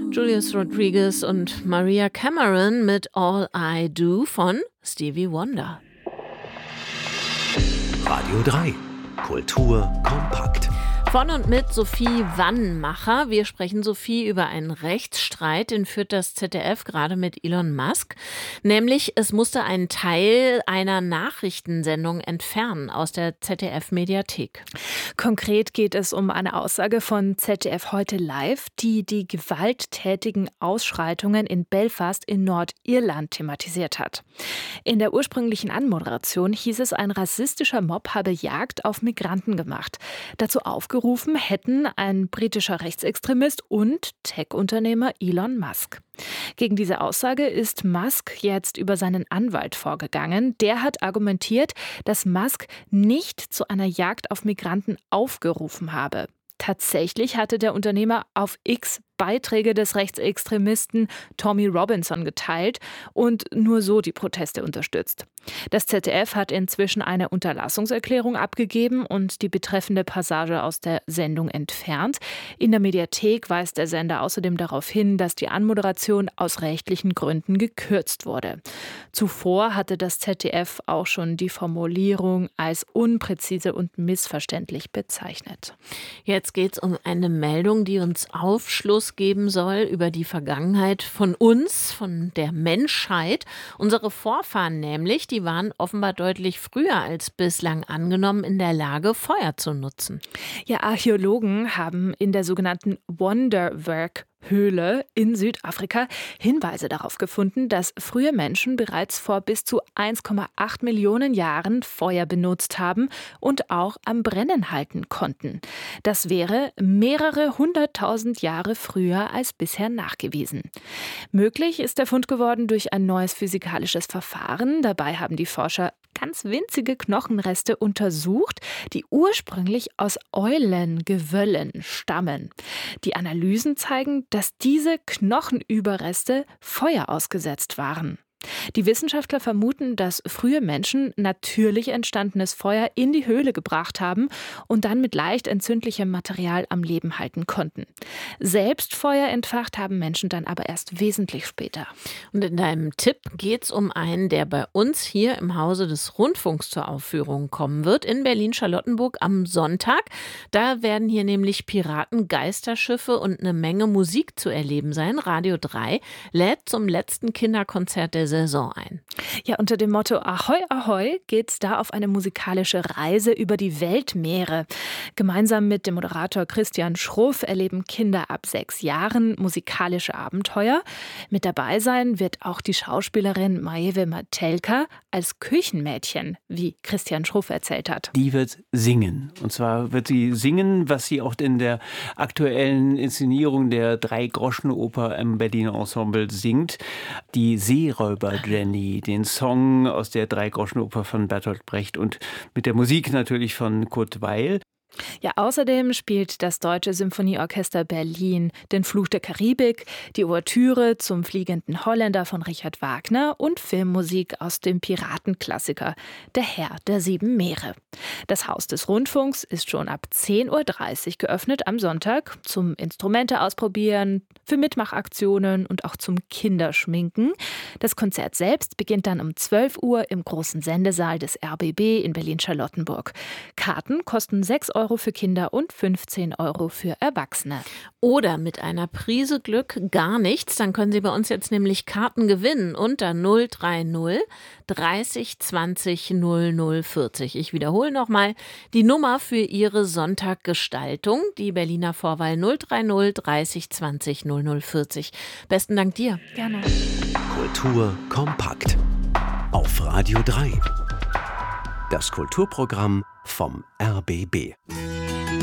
Julius Rodriguez und Maria Cameron mit All I Do von Stevie Wonder. Radio 3. Kultur kompakt. Von und mit Sophie Wannmacher. Wir sprechen, Sophie, über einen Rechtsstreit, den führt das ZDF gerade mit Elon Musk. Nämlich, es musste einen Teil einer Nachrichtensendung entfernen aus der ZDF-Mediathek. Konkret geht es um eine Aussage von ZDF heute live, die die gewalttätigen Ausschreitungen in Belfast in Nordirland thematisiert hat. In der ursprünglichen Anmoderation hieß es, ein rassistischer Mob habe Jagd auf Migranten gemacht. Dazu aufgerufen hätten ein britischer Rechtsextremist und Tech-Unternehmer Elon Musk. Gegen diese Aussage ist Musk jetzt über seinen Anwalt vorgegangen. Der hat argumentiert, dass Musk nicht zu einer Jagd auf Migranten aufgerufen habe. Tatsächlich hatte der Unternehmer auf X Beiträge des Rechtsextremisten Tommy Robinson geteilt und nur so die Proteste unterstützt. Das ZDF hat inzwischen eine Unterlassungserklärung abgegeben und die betreffende Passage aus der Sendung entfernt. In der Mediathek weist der Sender außerdem darauf hin, dass die Anmoderation aus rechtlichen Gründen gekürzt wurde. Zuvor hatte das ZDF auch schon die Formulierung als unpräzise und missverständlich bezeichnet. Jetzt geht es um eine Meldung, die uns Aufschluss geben soll über die Vergangenheit von uns, von der Menschheit. Unsere Vorfahren nämlich, die waren offenbar deutlich früher als bislang angenommen in der Lage, Feuer zu nutzen. Ja, Archäologen haben in der sogenannten Wonderwerk-Höhle in Südafrika Hinweise darauf gefunden, dass frühe Menschen bereits vor bis zu 1,8 Millionen Jahren Feuer benutzt haben und auch am Brennen halten konnten. Das wäre mehrere 100.000 Jahre früher als bisher nachgewiesen. Möglich ist der Fund geworden durch ein neues physikalisches Verfahren. Dabei haben die Forscher ganz winzige Knochenreste untersucht, die ursprünglich aus Eulengewöllen stammen. Die Analysen zeigen, dass diese Knochenüberreste Feuer ausgesetzt waren. Die Wissenschaftler vermuten, dass frühe Menschen natürlich entstandenes Feuer in die Höhle gebracht haben und dann mit leicht entzündlichem Material am Leben halten konnten. Selbst Feuer entfacht haben Menschen dann aber erst wesentlich später. Und in deinem Tipp geht es um einen, der bei uns hier im Hause des Rundfunks zur Aufführung kommen wird, in Berlin-Charlottenburg am Sonntag. Da werden hier nämlich Piraten, Geisterschiffe und eine Menge Musik zu erleben sein. Radio 3 lädt zum letzten Kinderkonzert der Saison ein. Ja, unter dem Motto Ahoi, Ahoi geht's da auf eine musikalische Reise über die Weltmeere. Gemeinsam mit dem Moderator Christian Schruff erleben Kinder ab 6 Jahren musikalische Abenteuer. Mit dabei sein wird auch die Schauspielerin Majewe Matelka als Küchenmädchen, wie Christian Schruff erzählt hat. Die wird singen. Und zwar wird sie singen, was sie auch in der aktuellen Inszenierung der Drei-Groschen-Oper im Berliner Ensemble singt. Die Seeräuber Jenny, den Song aus der Drei-Groschen-Oper von Bertolt Brecht und mit der Musik natürlich von Kurt Weill. Ja, außerdem spielt das Deutsche Symphonieorchester Berlin den Fluch der Karibik, die Ouvertüre zum Fliegenden Holländer von Richard Wagner und Filmmusik aus dem Piratenklassiker Der Herr der 7 Meere. Das Haus des Rundfunks ist schon ab 10:30 Uhr geöffnet am Sonntag zum Instrumente ausprobieren, für Mitmachaktionen und auch zum Kinderschminken. Das Konzert selbst beginnt dann um 12 Uhr im großen Sendesaal des RBB in Berlin-Charlottenburg. Karten kosten 6 Euro für Kinder und 15 Euro für Erwachsene. Oder mit einer Prise Glück gar nichts. Dann können Sie bei uns jetzt nämlich Karten gewinnen unter 030 30 20 00 40. Ich wiederhole nochmal die Nummer für Ihre Sonntaggestaltung. Die Berliner Vorwahl 030 30 20 00 40. Besten Dank dir. Gerne. Kultur kompakt. Auf Radio 3. Das Kulturprogramm vom RBB.